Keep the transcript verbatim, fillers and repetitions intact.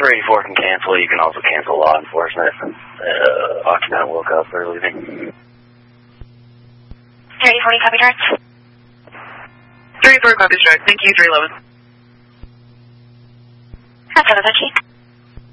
three eighty-four can cancel. You can also cancel law enforcement. Uh, occupant woke up, they're leaving. three eighty-four, copy direct. three eighty-four, copy direct. Thank you, three eleven. That's out of the cheek.